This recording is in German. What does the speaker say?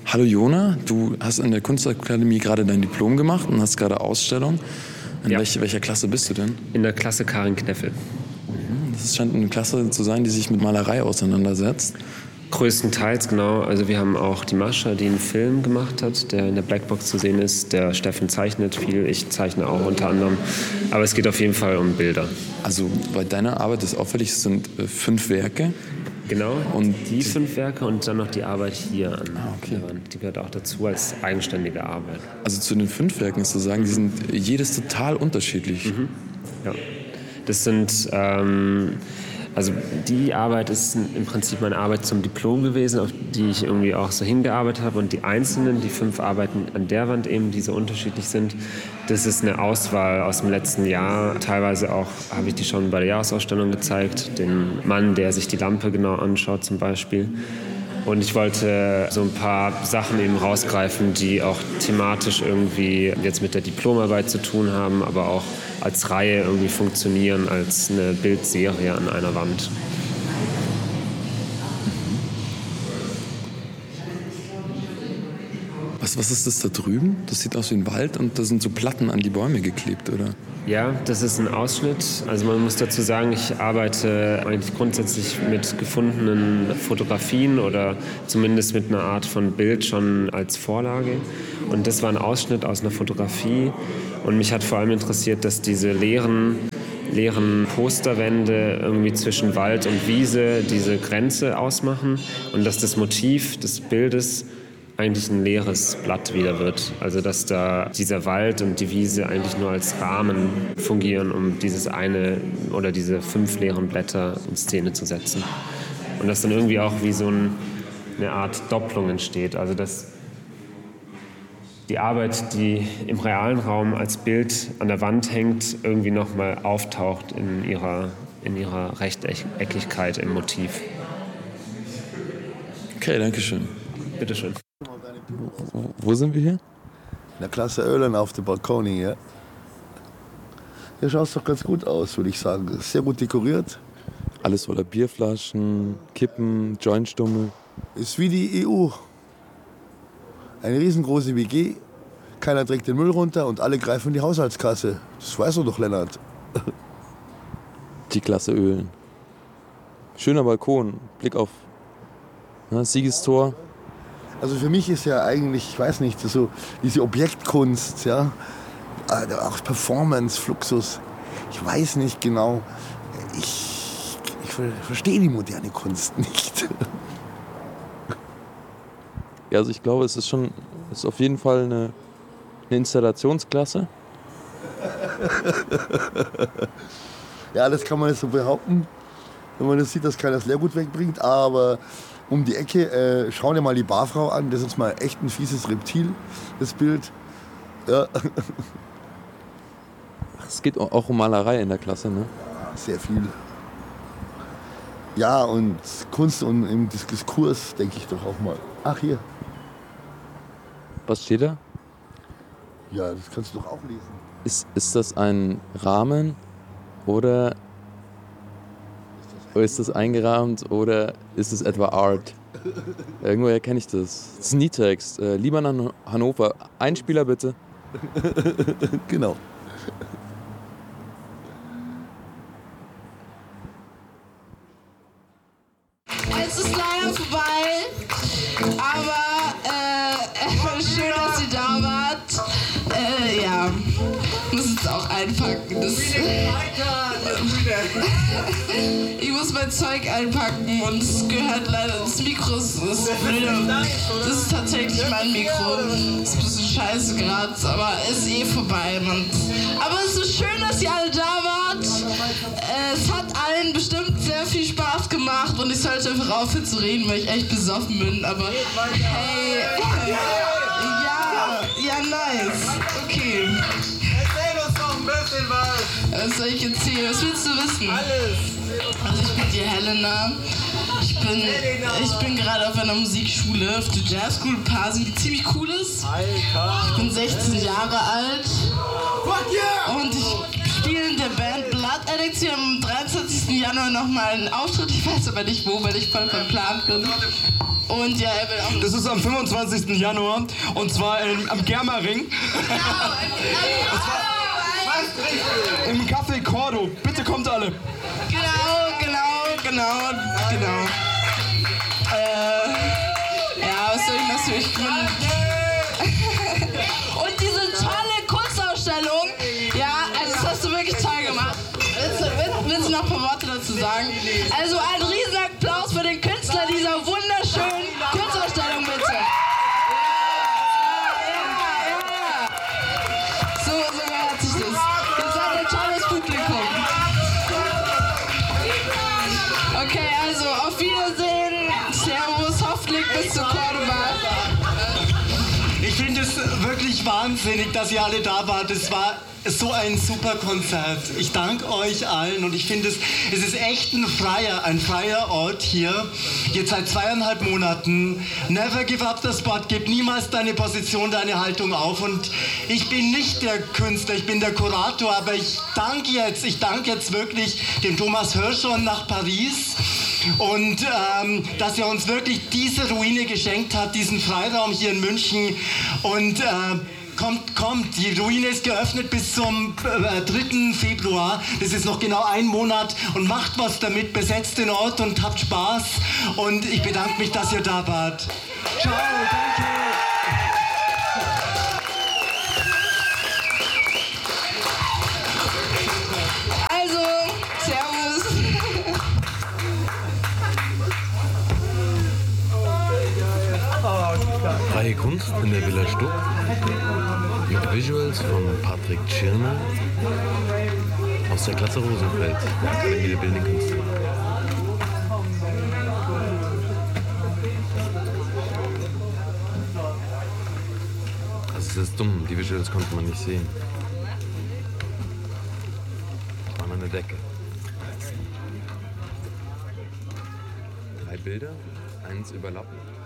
Hallo Jona, du hast in der Kunstakademie gerade dein Diplom gemacht und hast gerade Ausstellung. In welcher Klasse bist du denn? In der Klasse Karin Kneffel. Das scheint eine Klasse zu sein, die sich mit Malerei auseinandersetzt. Größtenteils, genau. Also wir haben auch die Mascha, die einen Film gemacht hat, der in der Blackbox zu sehen ist. Der Steffen zeichnet viel, ich zeichne auch unter anderem. Aber es geht auf jeden Fall um Bilder. Also bei deiner Arbeit ist auffällig, es sind 5 Werke. Genau, und die 5 Werke und dann noch die Arbeit hier an okay. der Wand. Die gehört auch dazu als eigenständige Arbeit. Also zu den 5 Werken ist zu sagen, die sind jedes total unterschiedlich. Ja, das sind, also die Arbeit ist im Prinzip meine Arbeit zum Diplom gewesen, auf die ich irgendwie auch so hingearbeitet habe. Und die einzelnen, die 5 Arbeiten an der Wand eben, die so unterschiedlich sind, das ist eine Auswahl aus dem letzten Jahr. Teilweise auch habe ich die schon bei der Jahresausstellung gezeigt. Den Mann, der sich die Lampe genau anschaut zum Beispiel. Und ich wollte so ein paar Sachen eben rausgreifen, die auch thematisch irgendwie jetzt mit der Diplomarbeit zu tun haben, aber auch als Reihe irgendwie funktionieren, als eine Bildserie an einer Wand. Was ist das da drüben? Das sieht aus wie ein Wald und da sind so Platten an die Bäume geklebt, oder? Ja, das ist ein Ausschnitt. Also man muss dazu sagen, ich arbeite eigentlich grundsätzlich mit gefundenen Fotografien oder zumindest mit einer Art von Bild schon als Vorlage. Und das war ein Ausschnitt aus einer Fotografie. Und mich hat vor allem interessiert, dass diese leeren Posterwände irgendwie zwischen Wald und Wiese diese Grenze ausmachen und dass das Motiv des Bildes eigentlich ein leeres Blatt wieder wird. Also dass da dieser Wald und die Wiese eigentlich nur als Rahmen fungieren, um dieses eine oder diese 5 leeren Blätter in Szene zu setzen. Und dass dann irgendwie auch wie so eine Art Doppelung entsteht. Also dass die Arbeit, die im realen Raum als Bild an der Wand hängt, irgendwie nochmal auftaucht in ihrer Rechteckigkeit im Motiv. Okay, danke schön. Bitteschön. Wo sind wir hier? In der Klasse Ölen auf dem Balkon hier. Hier schaut es doch ganz gut aus, würde ich sagen. Sehr gut dekoriert. Alles voller Bierflaschen, Kippen, Jointstummel. Ist wie die EU. Eine riesengroße WG. Keiner trägt den Müll runter und alle greifen in die Haushaltskasse. Das weißt du doch, Lennart. Die Klasse Ölen. Schöner Balkon, Blick auf Siegestor. Also für mich ist ja eigentlich, ich weiß nicht, so diese Objektkunst, ja, auch Performance, Fluxus. Ich weiß nicht genau, ich verstehe die moderne Kunst nicht. Ja, also ich glaube, es ist auf jeden Fall eine Installationsklasse. Ja, das kann man jetzt so behaupten, wenn man das sieht, dass keiner das Leergut wegbringt, aber um die Ecke, schau dir mal die Barfrau an, das ist mal echt ein fieses Reptil, das Bild. Ja. Es geht auch um Malerei in der Klasse, ne? Sehr viel. Ja, und Kunst und im Diskurs denke ich doch auch mal. Ach, hier. Was steht da? Ja, das kannst du doch auch lesen. Ist das ein Rahmen oder ist das eingerahmt oder ist es etwa Art? Irgendwoher kenne ich das. Das ist ein Liedtext. Lieber nach Hannover. Einspieler bitte. Genau. Es ist leider vorbei, aber schön, dass ihr da wart. Ja, muss jetzt auch einpacken. Ich muss mein Zeug einpacken und es gehört leider, das Mikro ist das ist tatsächlich mein Mikro. Ist ein bisschen scheiße gerade, aber ist eh vorbei. Aber es ist schön, dass ihr alle da wart. Es hat allen bestimmt sehr viel Spaß gemacht und ich sollte einfach aufhören zu reden, weil ich echt besoffen bin. Aber hey, ja, nice. Okay. Erzähl uns noch ein bisschen was. Was soll ich erzählen? Was willst du wissen? Alles. Also ich bin die Helena. Ich bin gerade auf einer Musikschule, auf der Jazz School Pasing, die ziemlich cool ist. Alter. Ich bin 16 Jahre alt. Fuck yeah! Und ich spiele in der Band Blood gibt es hier am 23. Januar nochmal einen Auftritt. Ich weiß aber nicht wo, weil ich voll verplant bin. Und ja, er will auch... Das ist am 25. Januar und zwar am Germering. Im Café Cordo. Bitte kommt alle. Genau. Ja, was soll ich noch so? Ich bin... Und diese tolle Kunstausstellung, ja, also das hast du wirklich toll gemacht. Willst du noch ein paar Worte dazu sagen? Also ein Riesenapplaus für den Künstler dieser wunderschönen Kunstausstellung, bitte. Ja. So gehört sich das. Jetzt seid ihr tolles Publikum. Okay, also auf Wiedersehen. Servus, hoffentlich bis zu Cordoba. Ich finde es wirklich wahnsinnig, dass ihr alle da wart. Es war so ein super Konzert. Ich danke euch allen und ich finde es ist echt ein freier Ort hier. Jetzt seit 2,5 Monaten. Never give up the spot. Gib niemals deine Position, deine Haltung auf. Und ich bin nicht der Künstler, ich bin der Kurator, aber ich danke jetzt wirklich dem Thomas Hirschhorn nach Paris. Und dass er uns wirklich diese Ruine geschenkt hat, diesen Freiraum hier in München. Und kommt, die Ruine ist geöffnet bis zum 3. Februar. Das ist noch genau 1 Monat. Und macht was damit, besetzt den Ort und habt Spaß. Und ich bedanke mich, dass ihr da wart. Ciao, danke. Also, servus. Freie Kunst in der Villa Stuck mit Visuals von Patrick Tschirner aus der Klasse Rosenfeld, der Akademie der Bildenden Künste. Das ist dumm, die Visuals konnte man nicht sehen. Das war eine Decke. 3 Bilder, eins überlappend.